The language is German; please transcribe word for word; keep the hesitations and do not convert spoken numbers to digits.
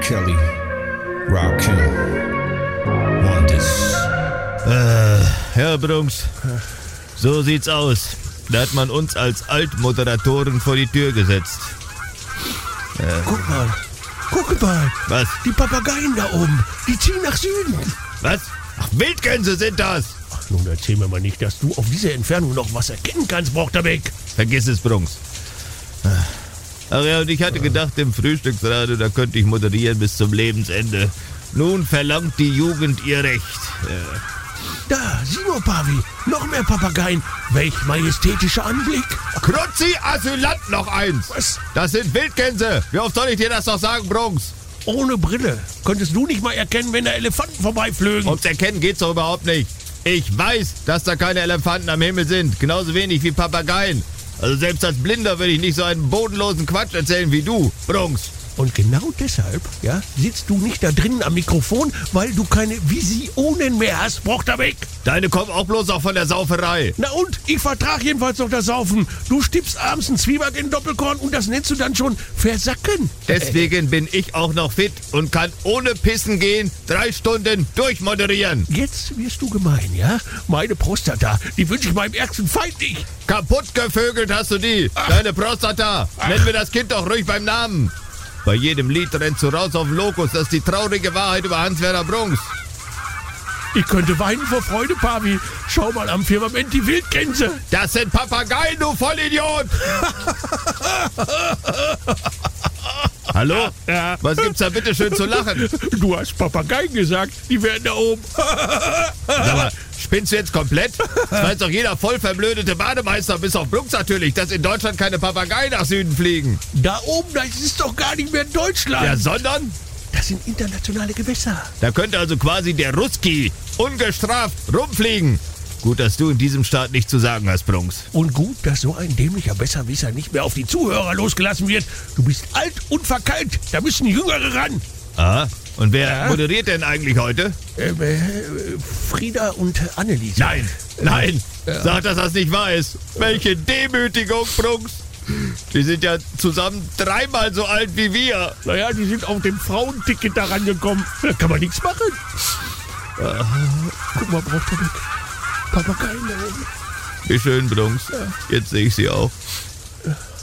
Kelly, Rakim, want this. Äh, Herr Brunks, so sieht's aus. Da hat man uns als Altmoderatoren vor die Tür gesetzt. Äh. Guck mal, guck mal. Was? Die Papageien da oben, die ziehen nach Süden. Was? Ach, Wildgänse sind das. Ach, nun erzähl mir mal nicht, dass du auf dieser Entfernung noch was erkennen kannst, Brochterbeck. Vergiss es, Brunks. Ach ja, und ich hatte gedacht, im Frühstücksradio, da könnte ich moderieren bis zum Lebensende. Nun verlangt die Jugend ihr Recht. Äh. Da, sieh nur, Pavi, noch mehr Papageien. Welch majestätischer Anblick. Kruzzi, Asylant, noch eins. Was? Das sind Wildgänse. Wie oft soll ich dir das noch sagen, Brunks? Ohne Brille. Könntest du nicht mal erkennen, wenn da Elefanten vorbeiflögen? Ums Erkennen geht's doch überhaupt nicht. Ich weiß, dass da keine Elefanten am Himmel sind. Genauso wenig wie Papageien. Also selbst als Blinder würde ich nicht so einen bodenlosen Quatsch erzählen wie du, Brunks. Und genau deshalb, ja, sitzt du nicht da drinnen am Mikrofon, weil du keine Visionen mehr hast, Brochterbeck. Deine kommen auch bloß auch von der Sauferei. Na und? Ich vertrag jedenfalls noch das Saufen. Du stippst abends einen Zwieback in Doppelkorn und das nennst du dann schon versacken. Deswegen bin ich auch noch fit und kann ohne Pissen gehen drei Stunden durchmoderieren. Jetzt wirst du gemein, ja? Meine Prostata, die wünsche ich meinem ärgsten Feind nicht. Kaputt gevögelt hast du die. Ach. Deine Prostata. Ach. Nenn mir das Kind doch ruhig beim Namen. Bei jedem Lied rennst du raus auf den Lokus. Das ist die traurige Wahrheit über Hans-Werner Brunks. Ich könnte weinen vor Freude, Pavi. Schau mal am Firmament die Wildgänse. Das sind Papageien, du Vollidiot! Hallo? Ja. Was gibt's da bitte schön zu lachen? Du hast Papageien gesagt, die werden da oben. Sag mal, spinnst du jetzt komplett? Das weiß doch jeder voll verblödete Bademeister, bis auf Brunks natürlich, dass in Deutschland keine Papageien nach Süden fliegen. Da oben, das ist doch gar nicht mehr Deutschland. Ja, sondern? Das sind internationale Gewässer. Da könnte also quasi der Ruski ungestraft rumfliegen. Gut, dass du in diesem Staat nichts zu sagen hast, Brunks. Und gut, dass so ein dämlicher Besserwisser nicht mehr auf die Zuhörer losgelassen wird. Du bist alt und verkeilt. Da müssen Jüngere ran. Ah, und wer ja? moderiert denn eigentlich heute? Ähm, äh, Frieda und Anneliese. Nein, nein, ja. Sag, dass das nicht wahr ist. Welche Demütigung, Brunks. Die sind ja zusammen dreimal so alt wie wir. Naja, die sind auf dem Frauenticket da rangekommen. Da kann man nichts machen. Äh, guck mal, Brochterbeck. Papageien da oben. Wie schön, Brunks. Jetzt sehe ich sie auch.